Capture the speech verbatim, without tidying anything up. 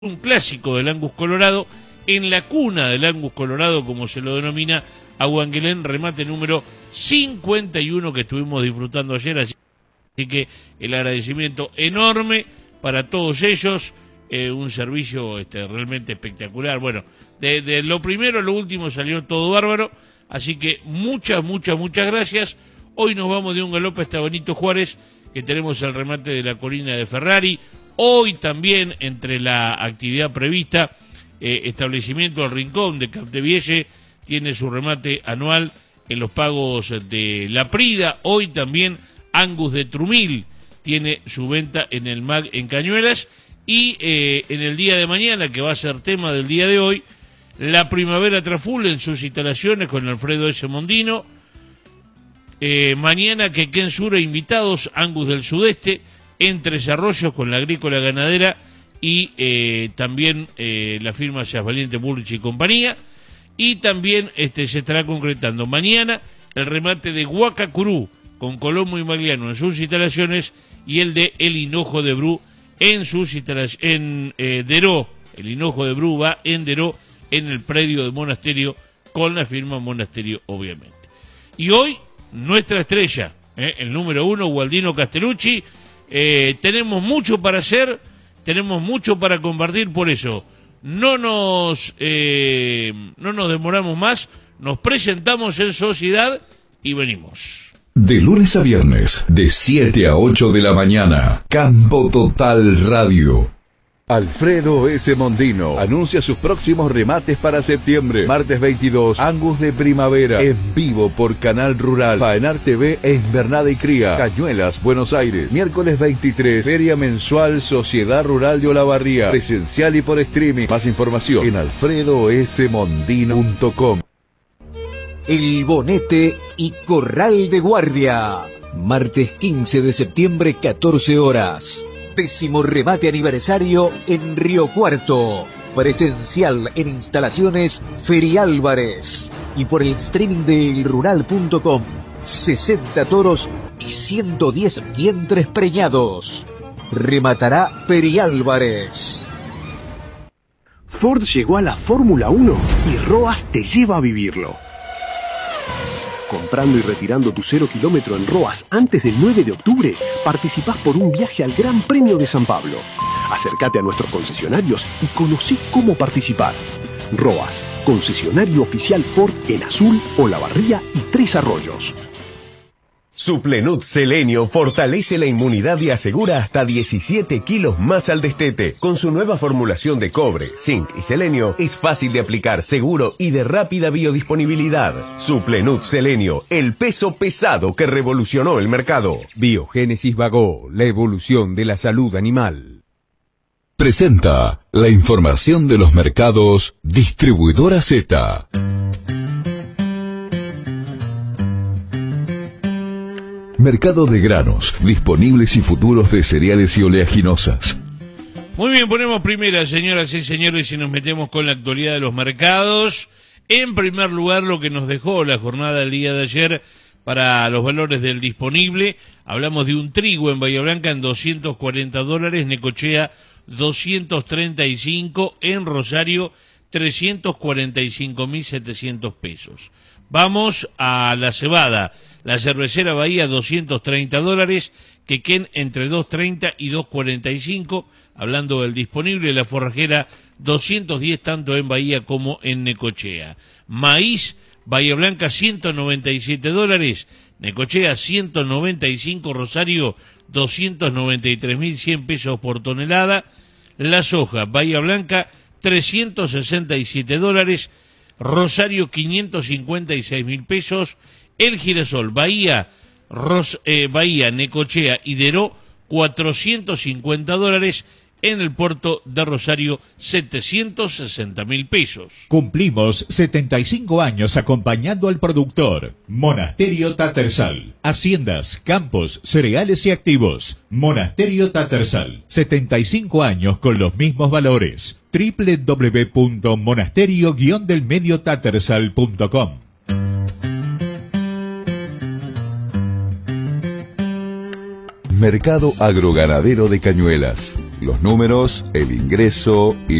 un clásico del Angus Colorado, en la cuna del Angus Colorado, como se lo denomina, a Huanguelén, remate número cincuenta y uno que estuvimos disfrutando ayer, así que el agradecimiento enorme para todos ellos, eh, un servicio este, realmente espectacular. Bueno, de, de lo primero a lo último salió todo bárbaro, así que muchas, muchas, muchas gracias. Hoy nos vamos de un galope hasta Benito Juárez, que tenemos el remate de la colina de Ferrari. Hoy también, entre la actividad prevista, eh, establecimiento El Rincón de Capdevielle tiene su remate anual en los pagos de La Prida. Hoy también Angus de Trumil tiene su venta en el M A G en Cañuelas. Y eh, en el día de mañana, que va a ser tema del día de hoy, la Primavera Traful en sus instalaciones con Alfredo S. Mondino. Eh, mañana Quequén Sur e invitados, Angus del Sudeste, en Tres Arroyos con la Agrícola Ganadera y eh, también eh, la firma Seas Valiente, Bullrich y compañía. Y también este, se estará concretando mañana el remate de Guacacurú con Colombo y Magliano en sus instalaciones y el de El Hinojo de Bru en sus instalaciones, en eh, Deró. El Hinojo de Bru va en Deró, en el predio de Monasterio, con la firma Monasterio, obviamente. Y hoy, nuestra estrella, eh, el número uno, Gualdino Castellucci. Eh, tenemos mucho para hacer, tenemos mucho para compartir, por eso no nos, eh, no nos demoramos más, nos presentamos en sociedad y venimos. De lunes a viernes, de siete a ocho de la mañana, Campo Total Radio. Alfredo S. Mondino anuncia sus próximos remates para septiembre. Martes veintidós, Angus de Primavera, en vivo por Canal Rural. Faenar T V e Invernada y Cría, Cañuelas, Buenos Aires. Miércoles veintitrés, Feria Mensual Sociedad Rural de Olavarría, presencial y por streaming. Más información en alfredo s mondino punto com. El Bonete y Corral de Guardia. Martes quince de septiembre, catorce horas. Décimo remate aniversario en Río Cuarto. Presencial en instalaciones Feri Álvarez. Y por el streaming de el rural punto com. sesenta toros y ciento diez vientres preñados. Rematará Feri Álvarez. Ford llegó a la Fórmula uno y Roas te lleva a vivirlo. Comprando y retirando tu cero kilómetro en Roas antes del nueve de octubre, participás por un viaje al Gran Premio de San Pablo. Acércate a nuestros concesionarios y conocí cómo participar. Roas, concesionario oficial Ford en Azul, Olavarría y Tres Arroyos. Suplenut Selenio fortalece la inmunidad y asegura hasta diecisiete kilos más al destete. Con su nueva formulación de cobre, zinc y selenio, es fácil de aplicar, seguro y de rápida biodisponibilidad. Suplenut Selenio, el peso pesado que revolucionó el mercado. Biogénesis Bagó, la evolución de la salud animal. Presenta la información de los mercados Distribuidora Z. Mercado de granos, disponibles y futuros de cereales y oleaginosas. Muy bien, ponemos primera, señoras y señores, y nos metemos con la actualidad de los mercados. En primer lugar, lo que nos dejó la jornada del día de ayer para los valores del disponible. Hablamos de un trigo en Bahía Blanca en doscientos cuarenta dólares, Necochea doscientos treinta y cinco, en Rosario trescientos cuarenta y cinco mil setecientos pesos. Vamos a la cebada. La cervecera Bahía doscientos treinta dólares, Quequén entre doscientos treinta y doscientos cuarenta y cinco, hablando del disponible. La forrajera doscientos diez tanto en Bahía como en Necochea. Maíz, Bahía Blanca ciento noventa y siete dólares, Necochea ciento noventa y cinco, Rosario doscientos noventa y tres mil cien pesos por tonelada. La soja, Bahía Blanca trescientos sesenta y siete dólares, Rosario quinientos cincuenta y seis mil pesos. El girasol, Bahía, Ros, eh, Bahía, Necochea y Deró, cuatrocientos cincuenta dólares. En el puerto de Rosario, setecientos sesenta mil pesos. Cumplimos setenta y cinco años acompañando al productor. Monasterio Tattersall. Haciendas, campos, cereales y activos. Monasterio Tattersall. setenta y cinco años con los mismos valores. doble u doble u doble u punto monasterio guion del medio tattersall punto com. Mercado Agroganadero de Cañuelas. Los números, el ingreso y